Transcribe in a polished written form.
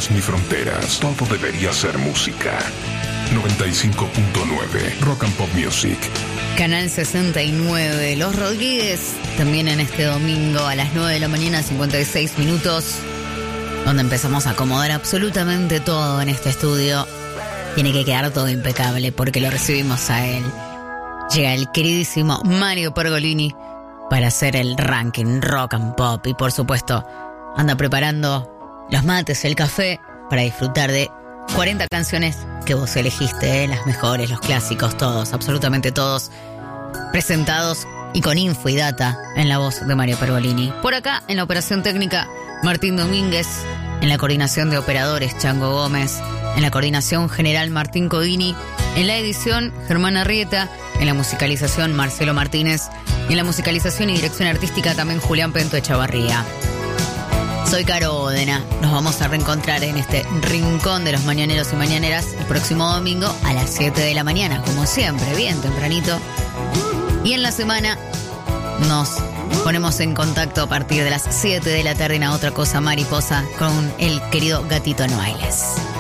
límites ni fronteras. Todo debería ser música. 95.9 Rock and Pop Music. Canal 69. Los Rodríguez también en este domingo a las 9 de la mañana, 56 minutos, donde empezamos a acomodar absolutamente todo en este estudio. Tiene que quedar todo impecable porque lo recibimos a él. Llega el queridísimo Mario Pergolini para hacer el ranking Rock and Pop. Y por supuesto, anda preparando los mates, el café, para disfrutar de 40 canciones que vos elegiste, las mejores, los clásicos, todos, absolutamente todos, presentados y con info y data en la voz de Mario Pergolini. Por acá, en la operación técnica, Martín Domínguez. En la coordinación de operadores, Chango Gómez. En la coordinación general, Martín Codini. En la edición, Germán Arrieta. En la musicalización, Marcelo Martínez. Y en la musicalización y dirección artística, también Julián Pento Echavarría. Soy Caro Odena. Nos vamos a reencontrar en este rincón de los mañaneros y mañaneras el próximo domingo a las 7 de la mañana, como siempre, bien tempranito. Y en la semana nos ponemos en contacto a partir de las 7 de la tarde en A Otra Cosa Mariposa con el querido Gatito Noailes.